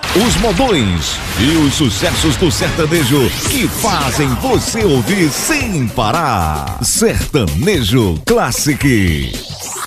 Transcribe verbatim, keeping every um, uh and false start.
Os modões e os sucessos do sertanejo que fazem você ouvir sem parar. Sertanejo Classic.